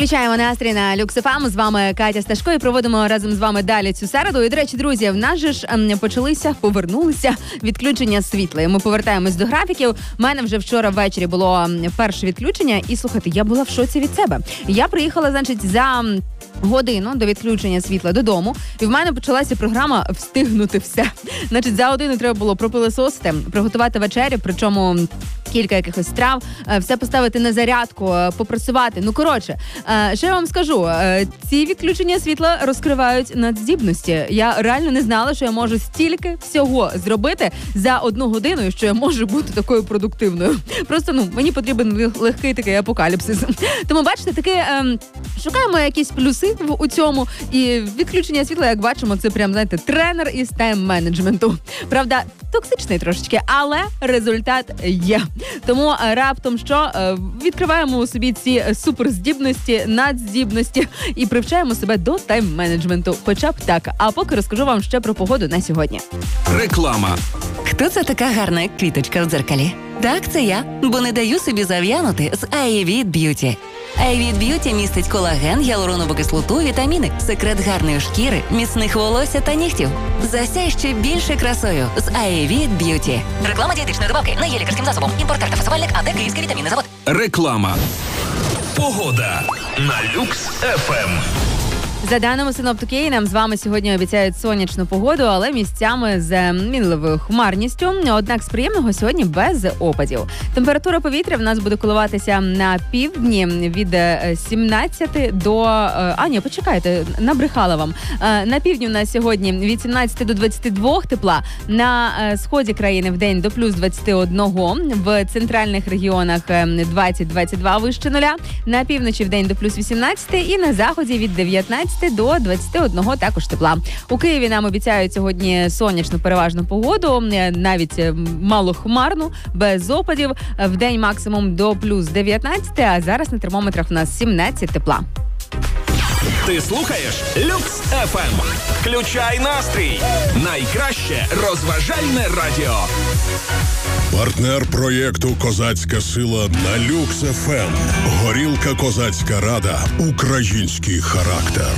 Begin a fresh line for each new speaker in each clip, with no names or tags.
Підвищаємо настрій на Люкс ФМ. З вами Катя Сташко і проводимо разом з вами далі цю середу. І, до речі, друзі, в нас же ж повернулися відключення світла. І ми повертаємось до графіків. У мене вже вчора ввечері було перше відключення. І, слухайте, я була в шоці від себе. Я приїхала, значить, за годину до відключення світла додому. І в мене почалася програма «Встигнути все». Значить, за годину треба було пропилисосити, приготувати вечерю, причому кілька якихось страв, все поставити на зарядку, попрацювати. Ну, коротше, що я вам скажу, ці відключення світла розкривають надздібності. Я реально не знала, що я можу стільки всього зробити за 1 годину, і що я можу бути такою продуктивною. Просто, мені потрібен легкий такий апокаліпсис. Тому, бачите, таки шукаємо якісь плюси у цьому. І відключення світла, як бачимо, це прям, знаєте, тренер із тайм-менеджменту. Правда, токсичний трошечки, але результат є. Тому раптом що відкриваємо у собі ці суперздібності, надздібності і привчаємо себе до тайм-менеджменту. Хоча б так. А поки розкажу вам ще про погоду на сьогодні.
Реклама.
Хто це така гарна квіточка в дзеркалі? Так, це я, бо не даю собі зав'янути з iVit Beauty. iVit Beauty містить колаген, гіалуронову кислоту, вітаміни, секрет гарної шкіри, міцних волосся та нігтів. Засяй ще більше красою з iVit Beauty. Реклама дієтичної добавки не є лікарським засобом. Імпортер та фасувальник АД Київський вітамінний завод.
Реклама. Погода на Люкс ФМ.
За даними синоптики, нам з вами сьогодні обіцяють сонячну погоду, але місцями з мінливою хмарністю. Однак з приємного сьогодні без опадів. Температура повітря в нас буде коливатися на півдні від 17 до... почекайте, набрехала вам. На півдні у нас сьогодні від 17 до 22 тепла, на сході країни в день до плюс 21, в центральних регіонах 20-22 вище нуля, на півночі в день до плюс 18 і на заході від 19 до 21 також тепла. У Києві нам обіцяють сьогодні сонячну переважну погоду, навіть малохмарну, без опадів. В день максимум до плюс 19, а зараз на термометрах у нас 17 тепла.
Ти слухаєш Люкс ФМ. Включай настрій. Найкраще розважальне радіо.
Партнер проєкту «Козацька сила» на Люкс ФМ. Горілка «Козацька рада». Український характер.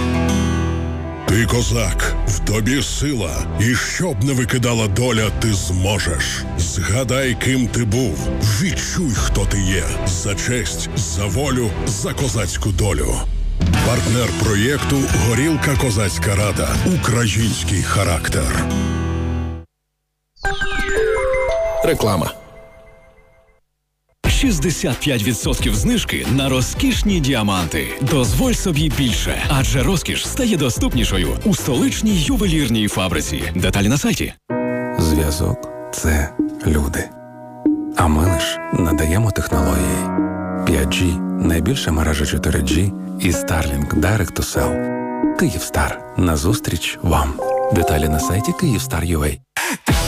Ти козак, в тобі сила. І щоб не викидала доля, ти зможеш. Згадай, ким ти був. Відчуй, хто ти є. За честь, за волю, за козацьку долю. Партнер проєкту «Горілка «Козацька рада». Український характер.
Реклама.
65% знижки на розкішні діаманти. Дозволь собі більше, адже розкіш стає доступнішою у столичній ювелірній фабриці. Деталі на сайті.
Зв'язок – це люди. А ми лиш надаємо технології. 5G – найбільша мережа 4G і Starlink Direct to Cell. Київстар. Назустріч вам. Деталі на сайті Kyivstar.ua.